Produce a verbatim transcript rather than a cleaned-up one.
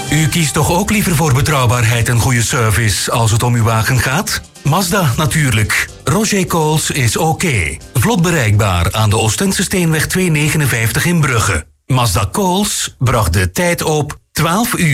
U kiest toch ook liever voor betrouwbaarheid en goede service als het om uw wagen gaat? Mazda natuurlijk. Roger Coles is oké. Vlot bereikbaar aan de Oostense Steenweg tweehonderdnegenenvijftig in Brugge. Mazda Coles bracht de tijd op twaalf uur.